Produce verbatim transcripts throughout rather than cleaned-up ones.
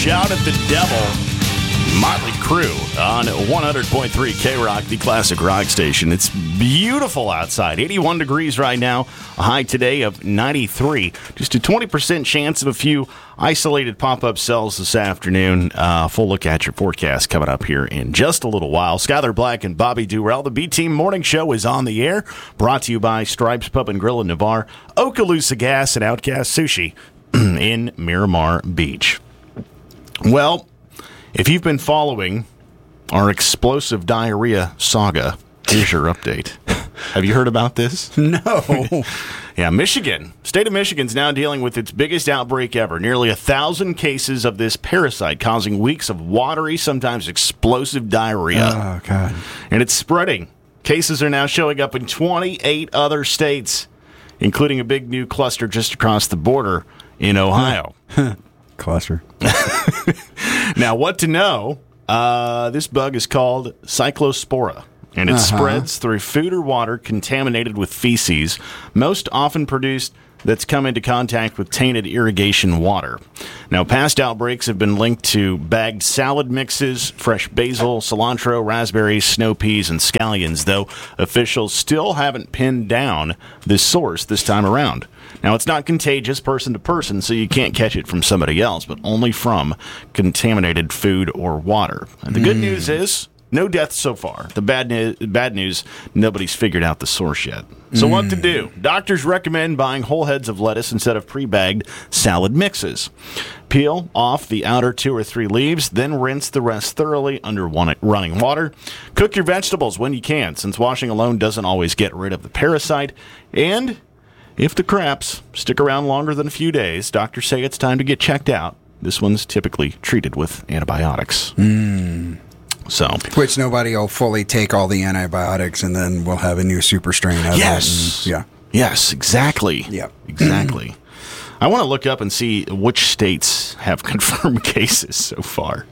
Shout at the Devil. Motley Crue on one hundred point three K-Rock, the classic rock station. It's beautiful outside. eighty-one degrees right now. A high today of ninety-three. Just a twenty percent chance of a few isolated pop-up cells this afternoon. Uh, full look at your forecast coming up here in just a little while. Skylar Black and Bobby Durrell. The B-Team Morning Show is on the air. Brought to you by Stripes Pub and Grill in Navarre, Okaloosa Gas, and Outcast Sushi in Miramar Beach. Well, if you've been following our explosive diarrhea saga, here's your update. Have you heard about this? No. Yeah, Michigan. State of Michigan's now dealing with its biggest outbreak ever. Nearly a thousand cases of this parasite causing weeks of watery, sometimes explosive diarrhea. Oh, God. And it's spreading. Cases are now showing up in twenty-eight other states, including a big new cluster just across the border in Ohio. Cluster. Now, what to know, uh, this bug is called Cyclospora, and it uh-huh. spreads through food or water contaminated with feces, most often produced that's come into contact with tainted irrigation water. Now, past outbreaks have been linked to bagged salad mixes, fresh basil, cilantro, raspberries, snow peas, and scallions, though officials still haven't pinned down this source this time around. Now, it's not contagious person to person, so you can't catch it from somebody else, but only from contaminated food or water. And the good mm. news is, no deaths so far. The bad, ne- bad news, nobody's figured out the source yet. So mm. what to do? Doctors recommend buying whole heads of lettuce instead of pre-bagged salad mixes. Peel off the outer two or three leaves, then rinse the rest thoroughly under one- running water. Cook your vegetables when you can, since washing alone doesn't always get rid of the parasite. And if the craps stick around longer than a few days, doctors say it's time to get checked out. This one's typically treated with antibiotics. Mm. So, which nobody will fully take all the antibiotics, and then we'll have a new super strain of yes. it. And, yeah. Yes, exactly. Yep. Exactly. I want to look up and see which states have confirmed cases so far.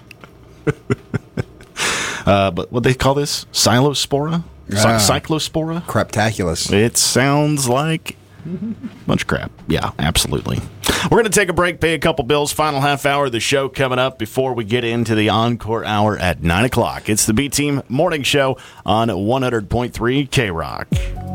uh, but what they call this? Cyclospora? Uh, Cyclospora? Craptaculus. It sounds like bunch of crap. Yeah, absolutely. We're going to take a break, pay a couple bills. Final half hour of the show coming up before we get into the encore hour at nine o'clock. It's the B-Team Morning Show on one hundred point three K-Rock.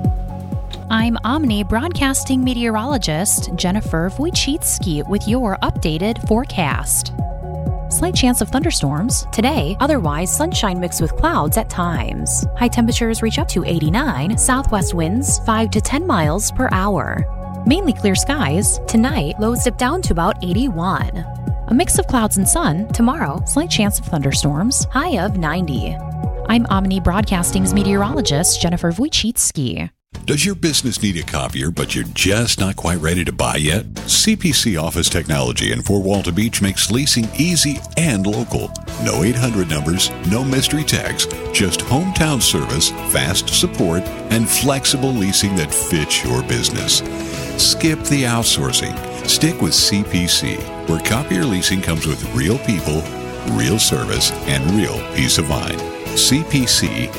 I'm Omni broadcasting meteorologist Jennifer Wojcicki with your updated forecast. Slight chance of thunderstorms today, otherwise sunshine mixed with clouds at times. High temperatures reach up to eighty-nine, southwest winds five to ten miles per hour. Mainly clear skies. Tonight, lows dip down to about eighty-one. A mix of clouds and sun. Tomorrow, slight chance of thunderstorms, high of ninety. I'm Omni Broadcasting's meteorologist Jennifer Wojcicki. Does your business need a copier, but you're just not quite ready to buy yet? C P C Office Technology in Fort Walton Beach makes leasing easy and local. No eight hundred numbers, no mystery text, just hometown service, fast support, and flexible leasing that fits your business. Skip the outsourcing. Stick with C P C, where copier leasing comes with real people, real service, and real peace of mind. C P C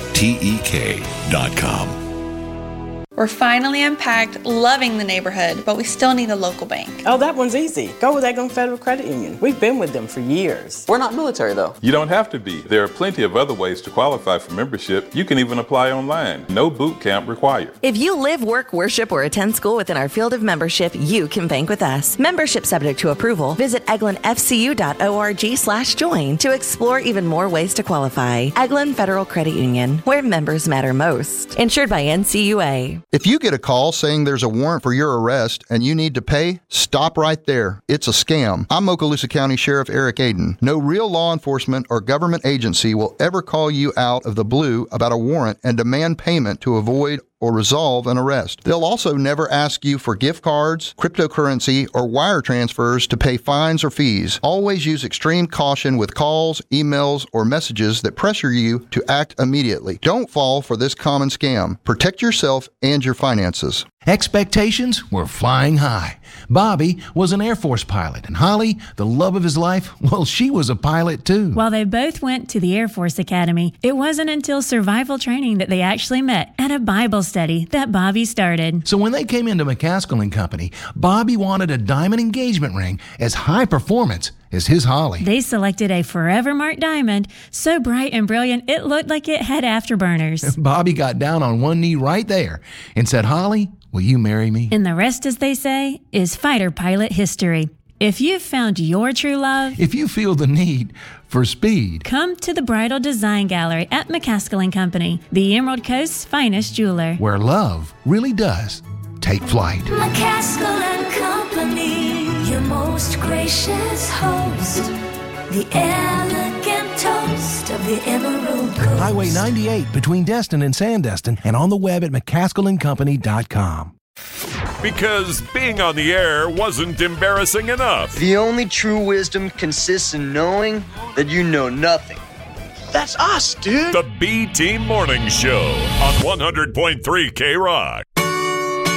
tek dot com. We're finally unpacked, loving the neighborhood, but we still need a local bank. Oh, that one's easy. Go with Eglin Federal Credit Union. We've been with them for years. We're not military, though. You don't have to be. There are plenty of other ways to qualify for membership. You can even apply online. No boot camp required. If you live, work, worship, or attend school within our field of membership, you can bank with us. Membership subject to approval. Visit eglin f c u dot org slash join to explore even more ways to qualify. Eglin Federal Credit Union, where members matter most. Insured by N C U A. If you get a call saying there's a warrant for your arrest and you need to pay, stop right there. It's a scam. I'm Okaloosa County Sheriff Eric Aiden. No real law enforcement or government agency will ever call you out of the blue about a warrant and demand payment to avoid or resolve an arrest. They'll also never ask you for gift cards, cryptocurrency, or wire transfers to pay fines or fees. Always use extreme caution with calls, emails, or messages that pressure you to act immediately. Don't fall for this common scam. Protect yourself and your finances. Expectations were flying high. Bobby was an Air Force pilot, and Holly, the love of his life, well, she was a pilot too. While they both went to the Air Force Academy, it wasn't until survival training that they actually met at a Bible study that Bobby started. So when they came into McCaskill and Company, Bobby wanted a diamond engagement ring as high performance as his Holly. They selected a Forever Marked diamond, so bright and brilliant it looked like it had afterburners. Bobby got down on one knee right there and said, Holly, will you marry me? And the rest, as they say, is fighter pilot history. If you've found your true love, if you feel the need for speed, come to the Bridal Design Gallery at McCaskill and Company, the Emerald Coast's finest jeweler, where love really does take flight. McCaskill and Company, your most gracious host, the elegant toast of the Emerald Coast. Highway ninety-eight between Destin and Sandestin, and on the web at mccaskill and company dot com. Because being on the air wasn't embarrassing enough. The only true wisdom consists in knowing that you know nothing. That's us, dude. The B-Team Morning Show on one hundred point three K-Rock.